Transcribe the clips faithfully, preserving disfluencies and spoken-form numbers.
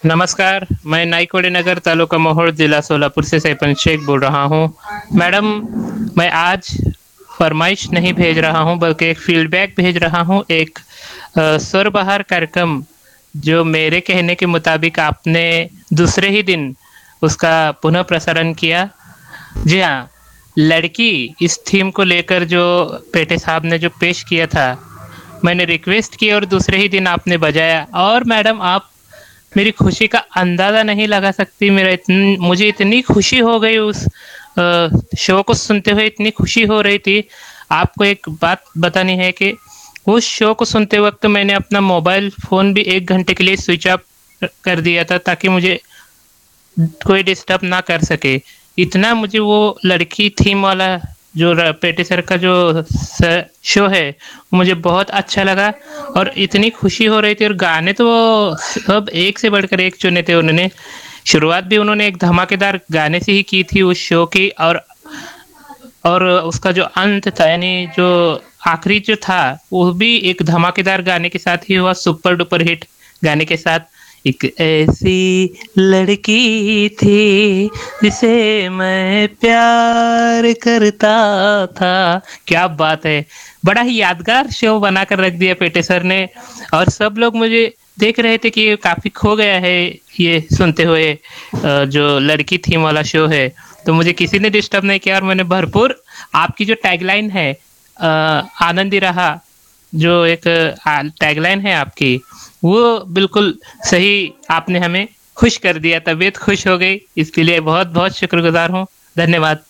नमस्कार, मैं नाइकोड़े नगर तालुका मोहोळ जिला सोलापुर से सैफन शेख बोल रहा हूँ। मैडम, मैं आज फरमाइश नहीं भेज रहा हूँ बल्कि एक फीडबैक भेज रहा हूँ। एक अ, स्वर बहार कार्यक्रम जो मेरे कहने के मुताबिक आपने दूसरे ही दिन उसका पुनः प्रसारण किया। जी हाँ, लड़की इस थीम को लेकर जो पेटे साहब ने जो पेश किया था, मैंने रिक्वेस्ट की और दूसरे ही दिन आपने बजाया। और मैडम, आप मेरी खुशी का अंदाज़ा नहीं लगा सकती। मेरा इतन मुझे इतनी खुशी हो गई उस अ, शो को सुनते हुए, इतनी खुशी हो रही थी। आपको एक बात बतानी है कि उस शो को सुनते वक्त मैंने अपना मोबाइल फ़ोन भी एक घंटे के लिए स्विच ऑफ कर दिया था ताकि मुझे कोई डिस्टर्ब ना कर सके। इतना मुझे वो लड़की थीम वाला जो र- पेटे सर का जो स- शो है, मुझे बहुत अच्छा लगा और इतनी खुशी हो रही थी। और गाने तो वो सब एक से बढ़कर एक चुने थे उन्होंने। शुरुआत भी उन्होंने एक धमाकेदार गाने से ही की थी उस शो की। और और उसका जो अंत था, यानी जो आखिरी जो था, वो भी एक धमाकेदार गाने के साथ ही हुआ, सुपर डुपर हिट गाने के साथ। एक ऐसी लड़की थी जिसे मैं प्यार करता था। क्या बात है! बड़ा ही यादगार शो बनाकर रख दिया पेटे सर ने। और सब लोग मुझे देख रहे थे कि ये काफी खो गया है ये सुनते हुए। अ, जो लड़की थीम वाला शो है, तो मुझे किसी ने डिस्टर्ब नहीं किया और मैंने भरपूर आपकी जो टैगलाइन है, अ, आनंदी रहा, जो एक टैगलाइन है आपकी, वो बिल्कुल सही। आपने हमें खुश कर दिया, तबीयत खुश हो गई। इसके लिए बहुत बहुत शुक्रगुजार हूँ। धन्यवाद।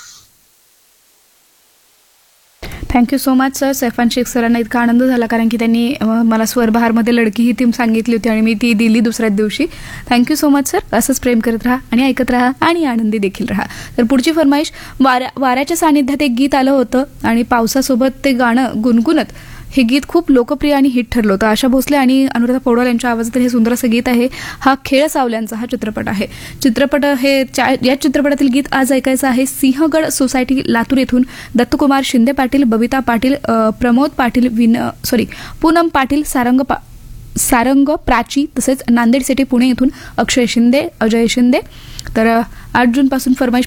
Thank you so much sir. सैफान Sheikh सरांना इतका आनंद झाला कारण की त्यांनी अ, मला स्वरबहारमध्ये लडकी ही थीम सांगितली होती आणि मी ती दिली दुसऱ्याच दिवशी. Thank you so much sir. असंच प्रेम करत राहा आणि ऐकत राहा आणि आनंदी देखील राहा. तर पुढची फरमाईश, वाऱ्या वाऱ्याच्या सानिध्यात एक गीत आलं होतं आणि पावसासोबत ते गाणं गुणगुणत हे गीत खूप लोकप्रिय आणि हिट ठरलं होतं. आशा भोसले आणि अनुराधा पौडवाल यांच्या आवाजातील हे सुंदर असं गीत आहे. हा खेळ सावल्यांचा हा चित्रपट आहे. चित्रपट हे चा- या चित्रपटातील गीत आज ऐकायचं आहे सिंहगड सोसायटी लातूर येथून दत्तकुमार शिंदे पाटील, बबिता पाटील, अ, प्रमोद पाटील, विन सॉरी पूनम पाटील, सारंग पा सारंग प्राची, तसेच नांदेड सिटी पुणे येथून अक्षय शिंदे, अजय शिंदे. तर अ, आठ जूनपासून फरमाईश